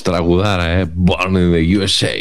Τραγουδάρα, Born in the USA.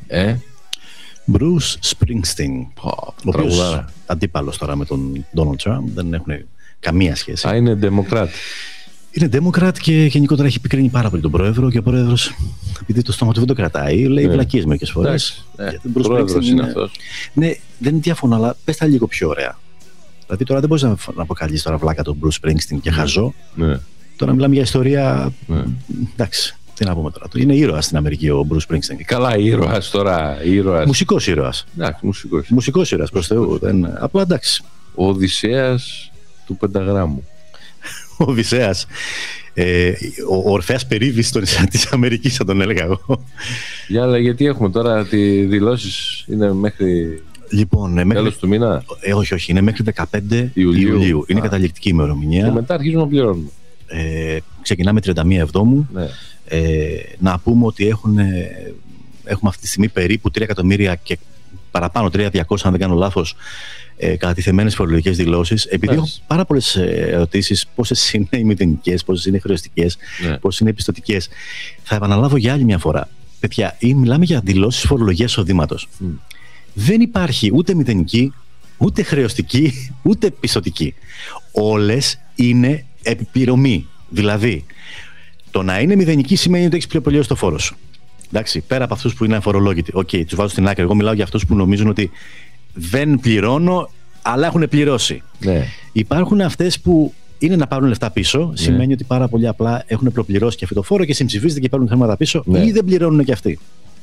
Bruce Springsteen. Ο οποίος αντίπαλος τώρα με τον Donald Trump, δεν έχουν καμία σχέση. Είναι Democrat. Είναι Democrat και γενικότερα έχει επικρίνει πάρα πολύ τον πρόεδρο, και ο πρόεδρος, επειδή το στόμα του δεν το κρατάει, λέει βλακίες μερικές φορές. Ο πρόεδρος είναι αυτός. Ναι, δεν διαφωνώ, αλλά πες τα λίγο πιο ωραία. Δηλαδή τώρα δεν μπορείς να αποκαλείς τώρα βλάκα τον Bruce Springsteen και χαζό. Τώρα μιλάμε για ιστορία. Εντάξει, τι να πούμε τώρα. Είναι ήρωας στην Αμερική ο Bruce Springsteen. Καλά, ήρωας τώρα. Μουσικός ήρωας. Μουσικός ήρωας προς Θεού. Απλά εντάξει. Ο Οδυσσέας του Πενταγράμμου. Ο Οδυσσέας. Ο Ορφέας Περίβης της Αμερικής, θα τον έλεγα εγώ. Αλλά γιατί έχουμε τώρα τις δηλώσεις, είναι μέχρι. Λοιπόν, τέλος του μήνα. Όχι, είναι μέχρι 15 Ιουλίου. Είναι καταληκτική ημερομηνία. Και μετά αρχίζουμε να πληρώνουμε. Ξεκινάμε 31 Εβδόμου. Ναι. Να πούμε ότι έχουμε αυτή τη στιγμή περίπου 3 εκατομμύρια και παραπάνω, 3.200 αν δεν κάνω λάθος, κατατιθεμένες φορολογικές δηλώσεις. Επειδή έχω πάρα πολλές ερωτήσεις, πόσες είναι οι μηδενικές, πόσες είναι χρεωστικές, πόσες είναι επιστοτικές, θα επαναλάβω για άλλη μια φορά. Παιδιά, μιλάμε για δηλώσεις φορολογίας εισοδήματος. Δεν υπάρχει ούτε μηδενική, ούτε χρεωστική, ούτε επιστοτική. Όλες είναι επιπληρωμή. Δηλαδή, το να είναι μηδενική σημαίνει ότι έχεις πληρώσει το φόρο σου. Εντάξει, πέρα από αυτούς που είναι αφορολόγητοι. Τους βάζω στην άκρη. Εγώ μιλάω για αυτούς που νομίζουν ότι δεν πληρώνω, αλλά έχουν πληρώσει. Ναι. Υπάρχουν αυτές που είναι να πάρουν λεφτά πίσω. Ναι. Σημαίνει ότι πάρα πολύ απλά έχουν προπληρώσει και αυτό το φόρο και συμψηφίζεται και παίρνουν χρήματα πίσω, ή δεν πληρώνουν και αυτοί.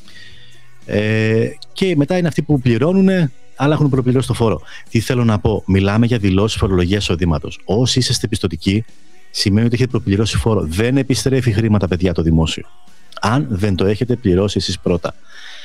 Και μετά είναι αυτοί που πληρώνουν, αλλά έχουν προπληρώσει το φόρο. Τι θέλω να πω, μιλάμε για δηλώσεις φορολογίας εισοδήματος. Όσοι είσαστε πιστωτικοί, σημαίνει ότι έχετε προπληρώσει φόρο. Δεν επιστρέφει χρήματα, παιδιά, το δημόσιο. Αν δεν το έχετε πληρώσει εσείς πρώτα.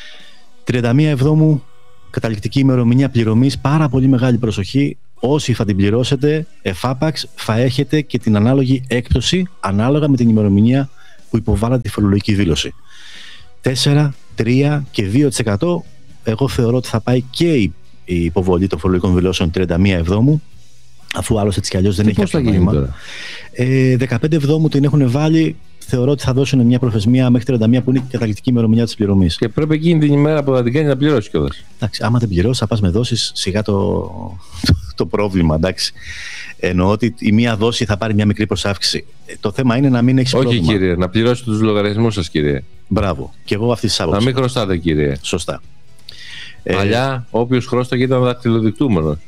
31 Εβδόμου, καταληκτική ημερομηνία πληρωμής. Πάρα πολύ μεγάλη προσοχή. Όσοι θα την πληρώσετε, εφάπαξ θα έχετε και την ανάλογη έκπτωση ανάλογα με την ημερομηνία που υποβάλλατε τη φορολογική δήλωση. 4, 3 και 2%. Εγώ θεωρώ ότι θα πάει και η υποβολή των φορολογικών δηλώσεων 31 Εβδόμου, αφού άλλως έτσι κι αλλιώς δεν έχει κάποιο νόημα. 15 Εβδόμου την έχουν βάλει. Θεωρώ ότι θα δώσουν μια προθεσμία μέχρι 31 που είναι η καταληκτική ημερομηνία της πληρωμής. Και πρέπει εκείνη την ημέρα που θα την κάνει να πληρώσει κιόλας. Εντάξει, άμα δεν πληρώσει, θα πας με δόσεις, σιγά το πρόβλημα. Εντάξει. Εννοώ ότι η μία δόση θα πάρει μια μικρή προσάυξη. Το θέμα είναι να μην έχει πρόβλημα. Όχι, κύριε, να πληρώσετε τους λογαριασμούς σας, κύριε. Μπράβο. Και εγώ αυτή τη άποψη. Να μην χρωστάτε, κύριε. Σωστά. Παλιά, όποιος χρώσταγε ήταν δακτυλοδεικτούμενος.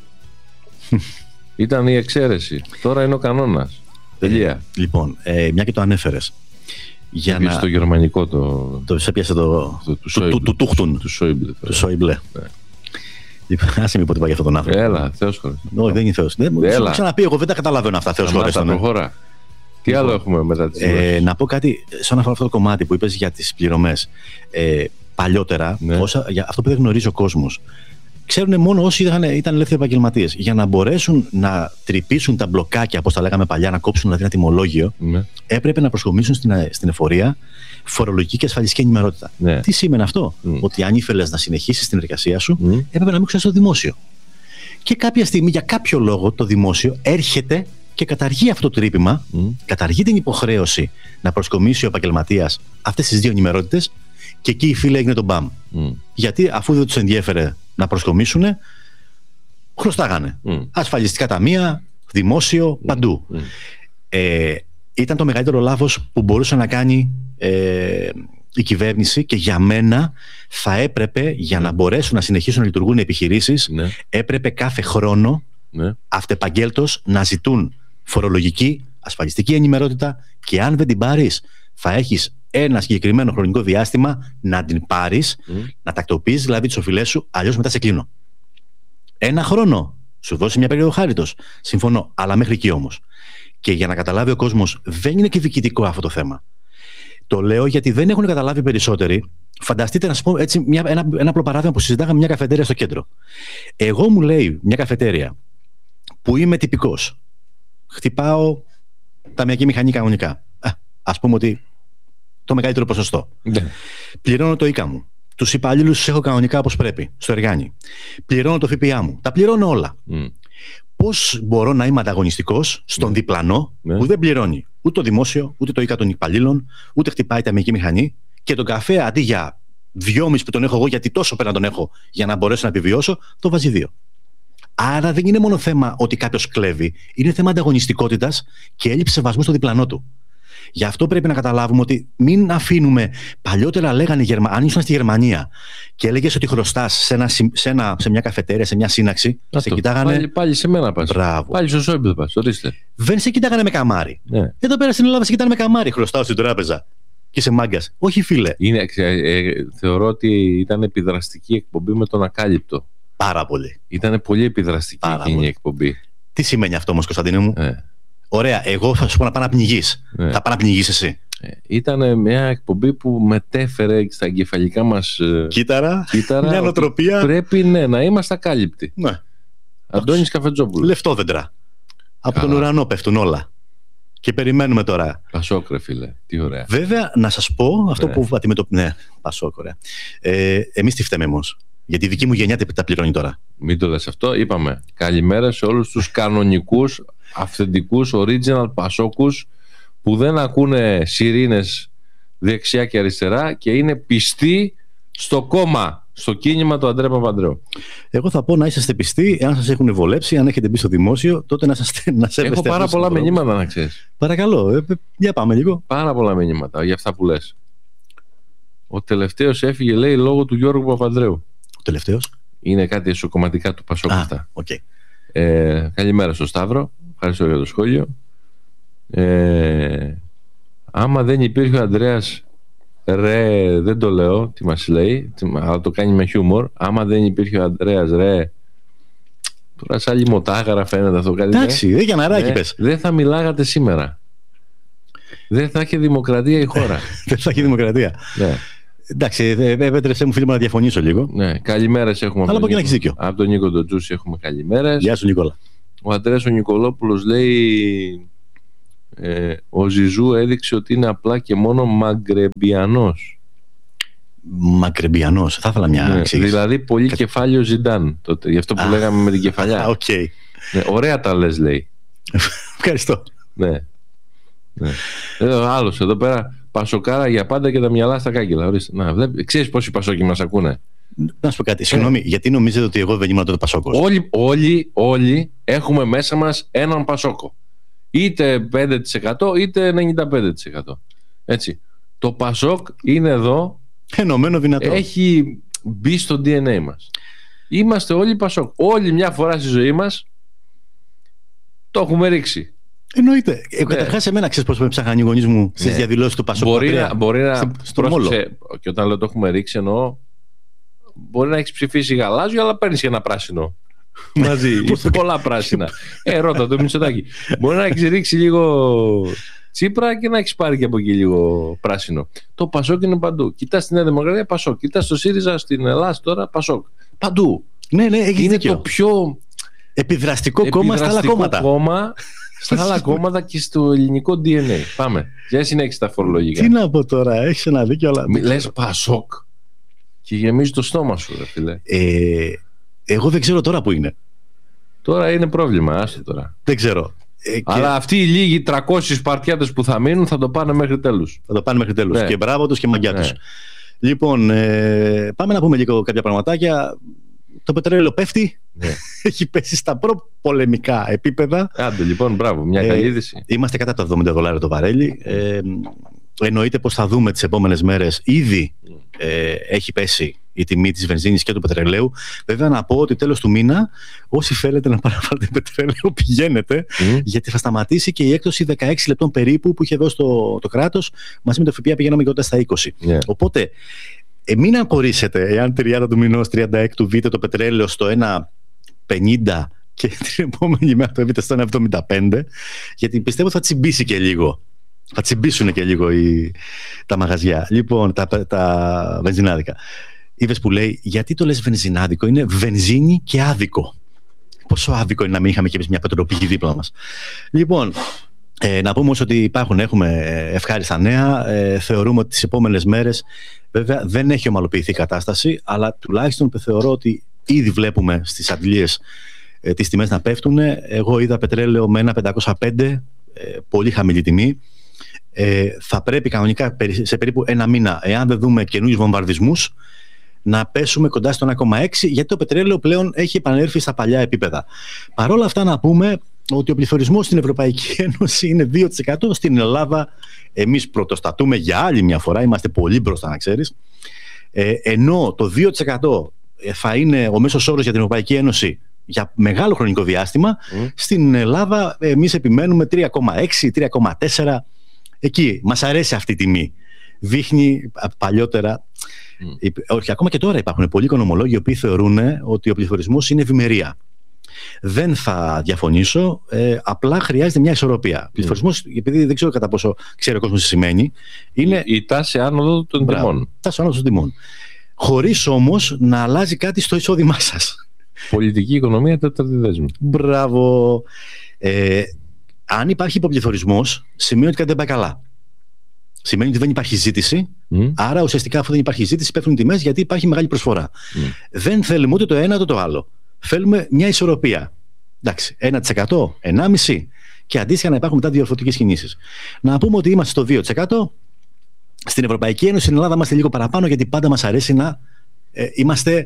Ήταν η εξαίρεση. Τώρα είναι ο κανόνας. Τελεία. Λοιπόν, μια και το ανέφερες. Για να... στο γερμανικό σε πιάσε του Σόιμπλε. Άσε με πω τι πάει για αυτόν τον άνθρωπο. Έλα, Θεός χωρίς. Όχι, δεν είναι Θεός. Σου ξαναπεί, εγώ δεν τα καταλαβαίνω αυτά. Θεός χωρίς. Τι άλλο έχουμε μετά τις δηλώσεις? Να πω κάτι σαν αφορά αυτό το κομμάτι που είπες για τις πληρωμές. Παλιότερα, για αυτό που δεν γνωρίζει ο κόσμος, ξέρουν μόνο όσοι ήταν ελεύθεροι επαγγελματίες. Για να μπορέσουν να τρυπήσουν τα μπλοκάκια, όπως τα λέγαμε παλιά, να κόψουν δηλαδή ένα τιμολόγιο, έπρεπε να προσκομίσουν στην εφορία φορολογική και ασφαλιστική ενημερότητα. Τι σήμαινε αυτό? Ότι αν ήθελες να συνεχίσεις την εργασία σου, έπρεπε να μην ξέρεις το δημόσιο. Και κάποια στιγμή, για κάποιο λόγο, το δημόσιο έρχεται και καταργεί αυτό το τρύπημα, καταργεί την υποχρέωση να προσκομίσει ο επαγγελματίας αυτές τις δύο ενημερότητες, και εκεί η φίλη έγινε το μπαμ. Γιατί αφού δεν τους ενδιέφερε να προσκομίσουν, χρωστάγανε. Ασφαλιστικά ταμεία, δημόσιο, παντού. Ήταν το μεγαλύτερο λάθος που μπορούσε να κάνει η κυβέρνηση, και για μένα θα έπρεπε, για να μπορέσουν να συνεχίσουν να λειτουργούν οι επιχειρήσεις, έπρεπε κάθε χρόνο αυτεπαγγέλτος να ζητούν φορολογική, ασφαλιστική ενημερότητα, και αν δεν την πάρεις θα έχεις ένα συγκεκριμένο χρονικό διάστημα να την πάρεις, να τακτοποιήσεις δηλαδή τις οφειλές σου, αλλιώς μετά σε κλείνω. Ένα χρόνο σου δώσει μια περίοδο χάριτος. Συμφωνώ, αλλά μέχρι εκεί όμως. Και για να καταλάβει ο κόσμος, δεν είναι και διοικητικό αυτό το θέμα. Το λέω γιατί δεν έχουν καταλάβει περισσότεροι. Φανταστείτε, να σας πω έτσι, ένα απλό παράδειγμα που συζητάγαμε μια καφετέρια στο κέντρο. Εγώ, μου λέει μια καφετέρια που είμαι τυπικός, χτυπάω ταμιακή μηχανή κανονικά. Ας πούμε ότι το μεγαλύτερο ποσοστό. Πληρώνω το ΙΚΑ μου. Τους υπαλλήλους τους έχω κανονικά όπως πρέπει, στο εργάνι. Πληρώνω το ΦΠΑ μου. Τα πληρώνω όλα. Πώς μπορώ να είμαι ανταγωνιστικός στον διπλανό που δεν πληρώνει ούτε το δημόσιο, ούτε το ΙΚΑ των υπαλλήλων, ούτε χτυπάει ταμιακή μηχανή, Και τον καφέ αντί για 2,5 που τον έχω εγώ, γιατί τόσο πέρα τον έχω για να μπορέσω να επιβιώσω, το βάζει 2. Άρα δεν είναι μόνο θέμα ότι κάποιος κλέβει, είναι θέμα ανταγωνιστικότητας και έλλειψη σεβασμού στο διπλανό του. Γι' αυτό πρέπει να καταλάβουμε ότι μην αφήνουμε. Παλιότερα λέγανε, αν ήσουν στη Γερμανία και έλεγες ότι χρωστάς σε μια καφετέρια, σε μια σύναξη, σε κοιτάγανε. Πάλι σε μένα πας. Μπράβο. Πάλι στο Σόιμπλε πας. Ορίστε. Δεν σε κοιτάγανε με καμάρι. Ναι. Εδώ πέρα στην Ελλάδα σε κοιτάνε με καμάρι. Χρωστάω στην τράπεζα. Και είσαι μάγκας. Όχι, φίλε. Θεωρώ ότι ήταν επιδραστική εκπομπή με τον Ακάλυπτο. Πάρα πολύ. Ήταν πολύ επιδραστική εκείνη η εκπομπή. Τι σημαίνει αυτό όμως, Κωνσταντίνε μου? Ωραία, εγώ θα σου πω να πάω να πνιγείς. Θα πάω να πνιγείς εσύ. Ήταν μια εκπομπή που μετέφερε στα εγκεφαλικά μας κύτταρα μια νοοτροπία. Πρέπει να είμαστε ακάλυπτοι. Ναι. Αντώνης Καφετζόπουλος. Λεφτόδεντρα. Από τον ουρανό πέφτουν όλα. Και περιμένουμε τώρα. Πασόκ, ρε φίλε. Τι ωραία. Βέβαια, να σας πω αυτό που αντιμετωπίζουμε. Ναι, Πασόκ, ωραία. Εμείς τι φταίμε όμως? Γιατί η δική μου γενιά τα πληρώνει τώρα. Μην το λες αυτό. Είπαμε. Καλημέρα σε όλους τους κανονικούς, αυθεντικούς, original Πασόκους που δεν ακούνε σιρήνες δεξιά και αριστερά και είναι πιστοί στο κόμμα, στο κίνημα του Αντρέα Παπανδρέου. Εγώ θα πω να είσαστε πιστοί, εάν σας έχουν βολέψει, αν έχετε μπει στο δημόσιο, τότε να σέβεστε. Έχω πάρα πολλά μηνύματα, να ξέρεις. Παρακαλώ, για πάμε λίγο. Πάρα πολλά μηνύματα για αυτά που λες. Ο τελευταίος έφυγε, λέει, λόγω του Γιώργου Παπανδρέου. Ο τελευταίος? Είναι κάτι εσωκομματικά του Πασόκ αυτά. Okay. Καλημέρα στο Σταύρο. Ευχαριστώ για το σχόλιο. Άμα δεν υπήρχε ο Ανδρέας, ρε, δεν το λέω, τι μας λέει, αλλά το κάνει με χιούμορ. Άμα δεν υπήρχε ο Ανδρέας, ρε, τώρα σαν λιμωτάγαρα φαίνεται αυτό κάτι. Εντάξει, δεν για ναράκι πες. Δεν θα μιλάγατε σήμερα. Δεν θα έχει δημοκρατία η χώρα. Δεν θα έχει δημοκρατία. Ναι. Εντάξει, επέτρεψέ μου, φίλε μου, να διαφωνήσω λίγο. Ναι, καλημέρες έχουμε. Αλλά από εκεί να έχεις δίκιο. Από τον Νίκο τον Τζούση έχουμε καλημέρες. Γεια σου, Νικόλα. Ο Αντρέας ο Νικολόπουλος λέει, ο Ζιζού έδειξε ότι είναι απλά και μόνο μαγκρεμπιανός. Μαγκρεμπιανός, θα ήθελα μια εξήγηση. Δηλαδή πολύ κεφάλιο Ζιντάν τότε, γι' αυτό που λέγαμε με την κεφαλιά. Okay. Ναι, ωραία τα λες, λέει. Ευχαριστώ. Ναι. Άλλος εδώ πέρα, Πασοκάρα για πάντα και τα μυαλά στα κάγκελα. Ορίστε. Ξέρεις πόσοι Πασόκοι μας ακούνε? Να σου πω κάτι, συγγνώμη, γιατί νομίζετε ότι εγώ δεν ήμουν τότε Πασόκος? Όλοι έχουμε μέσα μας έναν Πασόκο. Είτε 5% είτε 95%. Έτσι. Το Πασόκ είναι εδώ. Ενωμένο δυνατό. Έχει μπει στο DNA μας. Είμαστε όλοι Πασόκ. Όλοι μια φορά στη ζωή μας το έχουμε ρίξει. Εννοείται. Καταρχάς, εμένα ξέρεις πώς με ψάχναν οι γονείς μου στις διαδηλώσεις του Πασόκ. Μπορεί να και όταν λέω το έχουμε ρίξει, εννοώ μπορεί να έχεις ψηφίσει γαλάζιο, αλλά παίρνεις και ένα πράσινο μαζί. Πολλά πράσινα. Ρώτα το Μητσοτάκη. Μπορεί να έχεις ρίξει λίγο Τσίπρα και να έχεις πάρει και από εκεί λίγο πράσινο. Το Πασόκ είναι παντού. Κοιτάς στη Νέα Δημοκρατία, Πασόκ. Κοιτάς στο ΣΥΡΙΖΑ, στην Ελλάδα τώρα, Πασόκ. Παντού. Ναι, έχεις είναι δίκιο. Το πιο επιδραστικό κόμμα στα άλλα κόμματα. Στα άλλα κόμματα και στο ελληνικό DNA. Πάμε. Για συνέχισε τα φορολογικά. Τι να πω τώρα, έχεις ένα δίκιο, αλλά. Λες Πασόκ και γεμίζει το στόμα σου, ρε φίλε. Εγώ δεν ξέρω τώρα που είναι. Τώρα είναι πρόβλημα, άστο τώρα. Δεν ξέρω. Αλλά αυτοί οι λίγοι 300 Σπαρτιάτες που θα μείνουν θα το πάνε μέχρι τέλους. Θα το πάνε μέχρι τέλους. Ναι. Και μπράβο τους και μαγκιά τους. Λοιπόν, πάμε να πούμε λίγο κάποια πραγματάκια. Το πετρέλαιο πέφτει. Ναι. Έχει πέσει στα προπολεμικά επίπεδα. Άντε λοιπόν, μπράβο, μια καλή είδηση. Είμαστε κατά τα $70 το βαρέλι. Εννοείται πως θα δούμε τις επόμενες μέρες. Ήδη έχει πέσει η τιμή της βενζίνης και του πετρελαίου. Βέβαια, να πω ότι τέλος του μήνα, όσοι θέλετε να παραβάλλετε πετρέλαιο, πηγαίνετε, γιατί θα σταματήσει και η έκπτωση 16 λεπτών περίπου που είχε δώσει το κράτος. Μαζί με το ΦΠΑ πηγαίναμε και στα 20. Οπότε, μην απορρίσετε εάν 30 του μηνός, 36 του δείτε το πετρέλαιο στο 1,50 και την επόμενη μέρα το δείτε στο 1,75, γιατί πιστεύω ότι θα τσιμπήσει και λίγο. Θα τσιμπήσουν και λίγο τα μαγαζιά. Λοιπόν, τα βενζινάδικα. Είδες που λέει, γιατί το λες βενζινάδικο? Είναι βενζίνη και άδικο. Πόσο άδικο είναι να μην είχαμε και εμείς μια πετροπηγή δίπλα μας? Λοιπόν, να πούμε όμως ότι έχουμε ευχάριστα νέα. Θεωρούμε ότι τις επόμενες μέρες, βέβαια δεν έχει ομαλοποιηθεί η κατάσταση, αλλά τουλάχιστον θεωρώ ότι ήδη βλέπουμε στις αντλίες τις τιμές να πέφτουν. Εγώ είδα πετρέλαιο με 1,505, πολύ χαμηλή τιμή. θα πρέπει κανονικά σε περίπου ένα μήνα, εάν δεν δούμε καινούριους βομβαρδισμούς, να πέσουμε κοντά στο 1,6, γιατί το πετρέλαιο πλέον έχει επανέλθει στα παλιά επίπεδα. Παρ' όλα αυτά, να πούμε ότι ο πληθωρισμός στην Ευρωπαϊκή Ένωση είναι 2%. Στην Ελλάδα, εμείς πρωτοστατούμε για άλλη μια φορά, είμαστε πολύ μπροστά, να ξέρεις. Ενώ το 2% θα είναι ο μέσος όρος για την Ευρωπαϊκή Ένωση για μεγάλο χρονικό διάστημα, στην Ελλάδα εμείς επιμένουμε 3,6, 3,4. Εκεί μας αρέσει αυτή η τιμή. Δείχνει παλιότερα. Όχι, ακόμα και τώρα υπάρχουν πολλοί οικονομολόγοι οι οποίοι θεωρούν ότι ο πληθωρισμός είναι ευημερία. Δεν θα διαφωνήσω. Απλά χρειάζεται μια ισορροπία. Πληθωρισμός, επειδή δεν ξέρω κατά πόσο ξέρει ο κόσμος τι σημαίνει, είναι η τάση άνοδο των τιμών. Τάση άνοδο των τιμών. Χωρίς όμως να αλλάζει κάτι στο εισόδημά σας. Πολιτική οικονομία, τέταρτη δέσμη. Μπράβο. Αν υπάρχει υποπληθωρισμός, σημαίνει ότι κάτι δεν πάει καλά. Σημαίνει ότι δεν υπάρχει ζήτηση. Άρα ουσιαστικά, αφού δεν υπάρχει ζήτηση, πέφτουν οι τιμές γιατί υπάρχει μεγάλη προσφορά. Δεν θέλουμε ούτε το ένα ούτε το άλλο. Θέλουμε μια ισορροπία. Εντάξει, 1%, 1,5% και αντίστοιχα να υπάρχουν μετά διορθωτικές κινήσεις. Να πούμε ότι είμαστε στο 2%. Στην Ευρωπαϊκή Ένωση, στην Ελλάδα είμαστε λίγο παραπάνω, γιατί πάντα μας αρέσει να είμαστε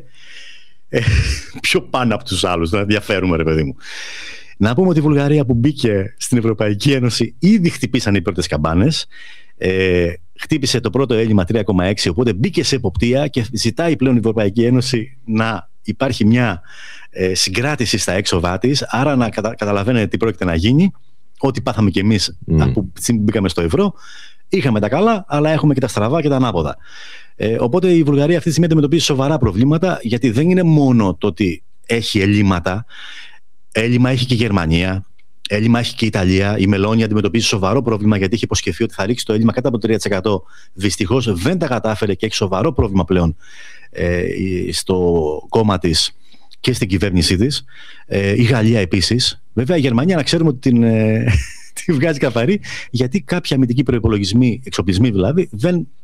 πιο πάνω από τους άλλους, να διαφέρουμε, ρε παιδί μου. Να πούμε ότι η Βουλγαρία που μπήκε στην Ευρωπαϊκή Ένωση ήδη χτυπήσαν οι πρώτες καμπάνες. Χτύπησε το πρώτο έλλειμμα 3,6, οπότε μπήκε σε εποπτεία και ζητάει πλέον η Ευρωπαϊκή Ένωση να υπάρχει μια συγκράτηση στα έξοδά της. Άρα να καταλαβαίνετε τι πρόκειται να γίνει. Ό,τι πάθαμε κι εμείς που μπήκαμε στο ευρώ. Είχαμε τα καλά, αλλά έχουμε και τα στραβά και τα ανάποδα. Οπότε η Βουλγαρία αυτή τη στιγμή αντιμετωπίζει σοβαρά προβλήματα, γιατί δεν είναι μόνο το ότι έχει ελλείμματα. Έλλειμμα έχει και η Γερμανία, έλλειμμα έχει και η Ιταλία. Η Μελώνη αντιμετωπίζει σοβαρό πρόβλημα, γιατί είχε υποσχεθεί ότι θα ρίξει το έλλειμμα κάτω από το 3%. Δυστυχώς δεν τα κατάφερε και έχει σοβαρό πρόβλημα πλέον στο κόμμα της και στην κυβέρνησή της. Η Γαλλία επίσης. Βέβαια η Γερμανία, να ξέρουμε ότι τη βγάζει καθαρή, γιατί κάποιοι αμυντικοί προϋπολογισμοί, εξοπλισμοί δηλαδή, δεν